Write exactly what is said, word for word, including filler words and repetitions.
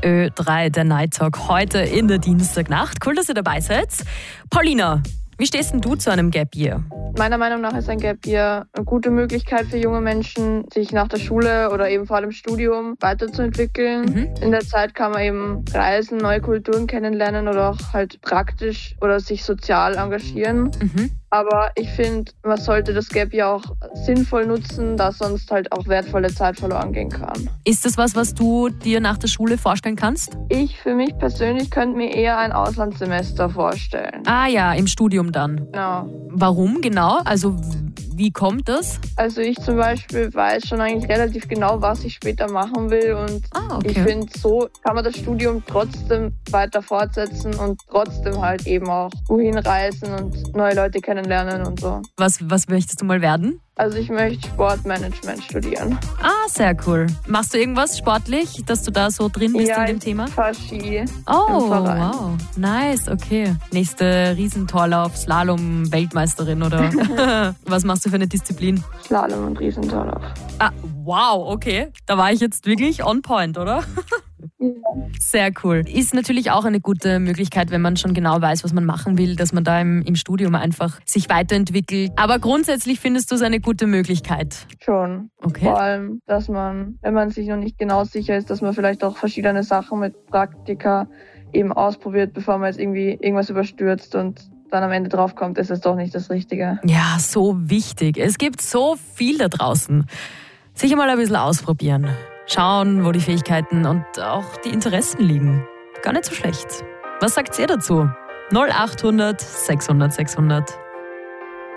Ö drei, der Night Talk, heute in der Dienstagnacht. Cool, dass ihr dabei seid. Paulina, wie stehst denn du zu einem Gap Year? Meiner Meinung nach ist ein Gap Year eine gute Möglichkeit für junge Menschen, sich nach der Schule oder eben vor allem im Studium weiterzuentwickeln. Mhm. In der Zeit kann man eben reisen, neue Kulturen kennenlernen oder auch halt praktisch oder sich sozial engagieren. Mhm. Aber ich finde, man sollte das Gap Year auch sinnvoll nutzen, da sonst halt auch wertvolle Zeit verloren gehen kann. Ist das was, was du dir nach der Schule vorstellen kannst? Ich für mich persönlich könnte mir eher ein Auslandssemester vorstellen. Ah ja, im Studium dann. Genau. Warum genau? Also wie kommt das? Also ich zum Beispiel weiß schon eigentlich relativ genau, was ich später machen will und ah, okay. Ich finde, so kann man das Studium trotzdem weiter fortsetzen und trotzdem halt eben auch wohin reisen und neue Leute kennenlernen und so. Was, was möchtest du mal werden? Also ich möchte Sportmanagement studieren. Ah, sehr cool. Machst du irgendwas sportlich, dass du da so drin bist ja, in dem Thema? Ja, ich fahre Ski. Oh, wow. Nice, okay. Nächste Riesentorlauf, Slalom, Weltmeisterin oder was machst du für eine Disziplin? Slalom und Riesentorlauf. Ah, wow, okay. Da war ich jetzt wirklich on point, oder? Sehr cool. Ist natürlich auch eine gute Möglichkeit, wenn man schon genau weiß, was man machen will, dass man da im, im Studium einfach sich weiterentwickelt. Aber grundsätzlich findest du es eine gute Möglichkeit? Schon. Okay. Vor allem, dass man, wenn man sich noch nicht genau sicher ist, dass man vielleicht auch verschiedene Sachen mit Praktika eben ausprobiert, bevor man jetzt irgendwie irgendwas überstürzt und dann am Ende draufkommt, ist es doch nicht das Richtige. Ja, so wichtig. Es gibt so viel da draußen. Sicher mal ein bisschen ausprobieren. Schauen, wo die Fähigkeiten und auch die Interessen liegen. Gar nicht so schlecht. Was sagt ihr dazu? null acht hundert sechshundert sechshundert